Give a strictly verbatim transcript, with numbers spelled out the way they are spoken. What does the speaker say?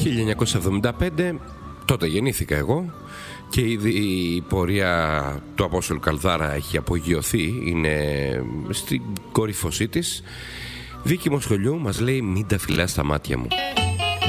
χίλια εννιακόσια εβδομήντα πέντε, τότε γεννήθηκα εγώ και ήδη η πορεία του Απόστολου Καλδάρα έχει απογειωθεί, είναι στην κορύφωσή της. Βίκη Μοσχολιού μας λέει «Μην τα φυλάς στα μάτια μου».